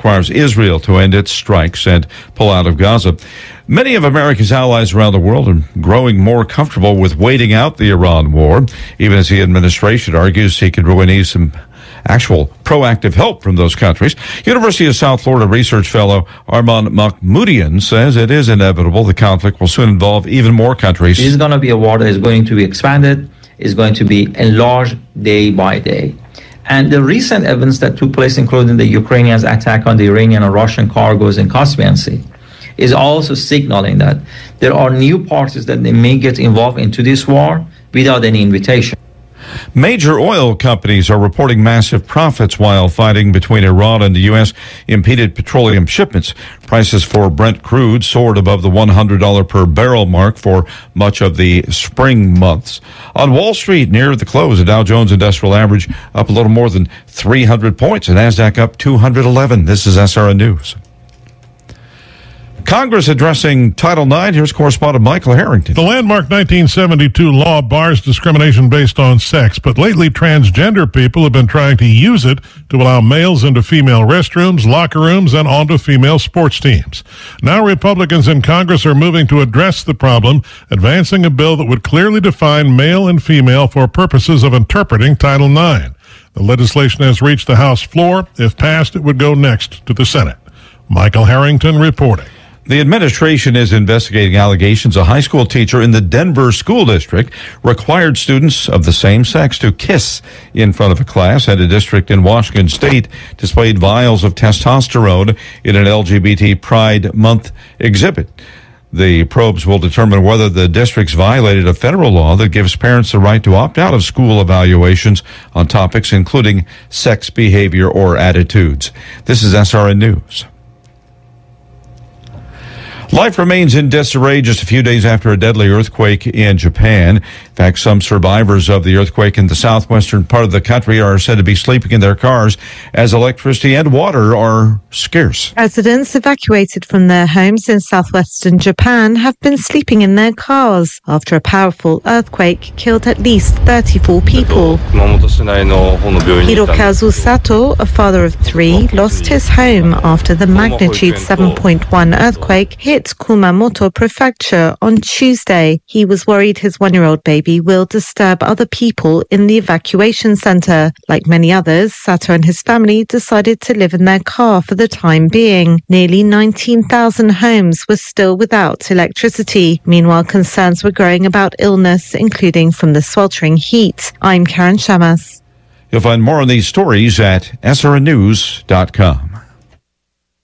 requires Israel to end its strikes and pull out of Gaza. Many of America's allies around the world are growing more comfortable with waiting out the Iran war, even as the administration argues he could really need some actual proactive help from those countries. University of South Florida research fellow Arman Mahmoodian says it is inevitable the conflict will soon involve even more countries. This is going to be a war that is going to be expanded, is going to be enlarged day by day. And the recent events that took place, including the Ukrainians' attack on the Iranian and Russian cargoes in Caspian Sea, is also signaling that there are new parties that they may get involved into this war without any invitation. Major oil companies are reporting massive profits while fighting between Iran and the U.S. impeded petroleum shipments. Prices for Brent crude soared above the $100 per barrel mark for much of the spring months. On Wall Street, near the close, the Dow Jones Industrial Average up a little more than 300 points, and NASDAQ up 211. This is SRN News. Congress addressing Title IX. Here's correspondent Michael Harrington. The landmark 1972 law bars discrimination based on sex, but lately transgender people have been trying to use it to allow males into female restrooms, locker rooms, and onto female sports teams. Now Republicans in Congress are moving to address the problem, advancing a bill that would clearly define male and female for purposes of interpreting Title IX. The legislation has reached the House floor. If passed, it would go next to the Senate. Michael Harrington reporting. The administration is investigating allegations a high school teacher in the Denver School District required students of the same sex to kiss in front of a class, and a district in Washington State displayed vials of testosterone in an LGBT Pride Month exhibit. The probes will determine whether the districts violated a federal law that gives parents the right to opt out of school evaluations on topics including sex behavior or attitudes. This is SRN News. Life remains in disarray just a few days after a deadly earthquake in Japan. In fact, some survivors of the earthquake in the southwestern part of the country are said to be sleeping in their cars as electricity and water are scarce. Residents evacuated from their homes in southwestern Japan have been sleeping in their cars after a powerful earthquake killed at least 34 people. Hirokazu Sato, a father of three, lost his home after the magnitude 7.1 earthquake hit Kumamoto Prefecture on Tuesday. He was worried his one-year-old baby will disturb other people in the evacuation center. Like many others, Sato and his family decided to live in their car for the time being. Nearly 19,000 homes were still without electricity. Meanwhile, concerns were growing about illness, including from the sweltering heat. I'm Karen Shamas. You'll find more on these stories at srnnews.com.